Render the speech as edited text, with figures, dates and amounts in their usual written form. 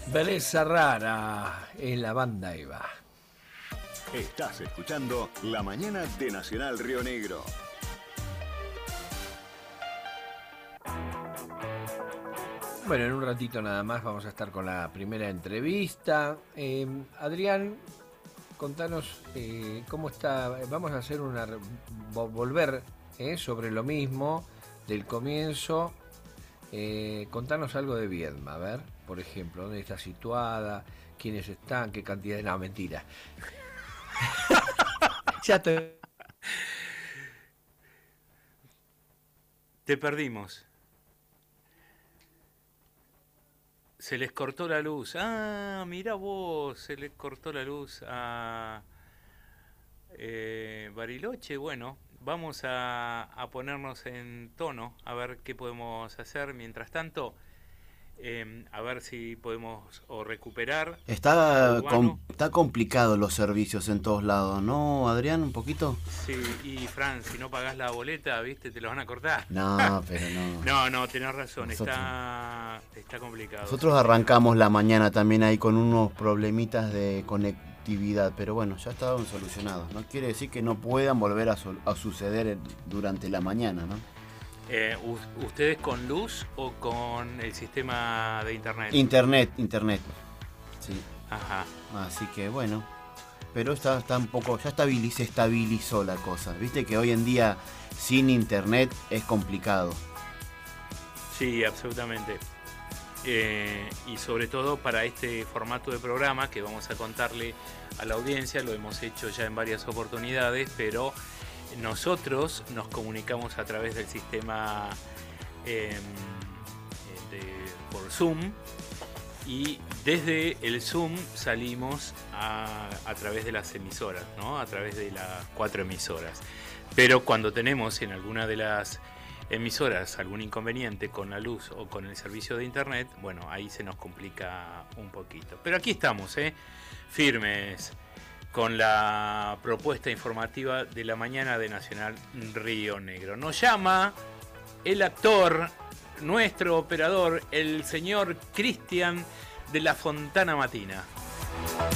Belleza rara en la banda Eva. Estás escuchando La Mañana de Nacional Río Negro. Bueno, en un ratito nada más vamos a estar con la primera entrevista. Adrián, contanos cómo está. Vamos a hacer volver sobre lo mismo del comienzo. Contanos algo de Viedma, a ver, por ejemplo, dónde está situada, quiénes están, qué cantidad de... No, mentira. Ya te... Te perdimos. Se les cortó la luz. Ah, mira vos, se les cortó la luz a Bariloche. Bueno, vamos a ponernos en tono, a ver qué podemos hacer. Mientras tanto, a ver si podemos o recuperar. Está complicado los servicios en todos lados, ¿no, Adrián? ¿Un poquito? Sí, y Fran, si no pagás la boleta, ¿viste? Te lo van a cortar. No, pero no. No, tenés razón, está complicado. Nosotros arrancamos la mañana también ahí con unos problemitas de conectividad, pero bueno, ya estaban solucionados. No quiere decir que no puedan volver a suceder durante la mañana, ¿no? ¿Ustedes con luz o con el sistema de internet? Internet. Sí. Ajá. Así que bueno, pero está un poco, ya se estabilizó la cosa. Viste que hoy en día sin internet es complicado. Sí, absolutamente. Y sobre todo para este formato de programa que vamos a contarle a la audiencia, lo hemos hecho ya en varias oportunidades, pero nosotros nos comunicamos a través del sistema por Zoom, y desde el Zoom salimos a través de las emisoras, ¿no? A través de las 4 emisoras. Pero cuando tenemos en alguna de las emisoras algún inconveniente con la luz o con el servicio de internet, bueno, ahí se nos complica un poquito. Pero aquí estamos, firmes, con la propuesta informativa de la mañana de Nacional Río Negro. Nos llama el actor, nuestro operador, el señor Cristian de la Fontana Matina.